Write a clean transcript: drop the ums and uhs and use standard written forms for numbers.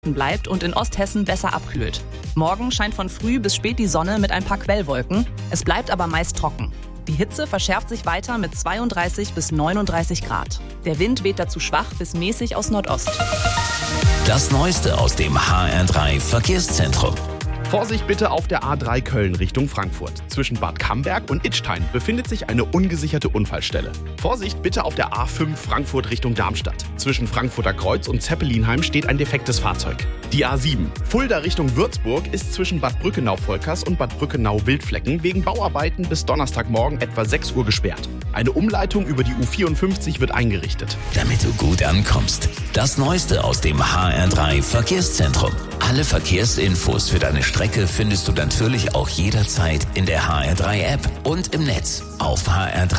bleibt und in Osthessen besser abkühlt. Morgen scheint von früh bis spät die Sonne mit ein paar Quellwolken. Es bleibt aber meist trocken. Die Hitze verschärft sich weiter mit 32 bis 39 Grad. Der Wind weht dazu schwach bis mäßig aus Nordost. Das Neueste aus dem HR3 Verkehrszentrum. Vorsicht bitte auf der A3 Köln Richtung Frankfurt. Zwischen Bad Camberg und Idstein befindet sich eine ungesicherte Unfallstelle. Vorsicht bitte auf der A5 Frankfurt Richtung Darmstadt. Zwischen Frankfurter Kreuz und Zeppelinheim steht ein defektes Fahrzeug. Die A7 Fulda Richtung Würzburg ist zwischen Bad Brückenau-Volkers und Bad Brückenau-Wildflecken wegen Bauarbeiten bis Donnerstagmorgen etwa 6 Uhr gesperrt. Eine Umleitung über die U54 wird eingerichtet. Damit du gut ankommst. Das Neueste aus dem HR3 Verkehrszentrum. Alle Verkehrsinfos für deine Strecke findest du natürlich auch jederzeit in der HR3 App und im Netz auf hr3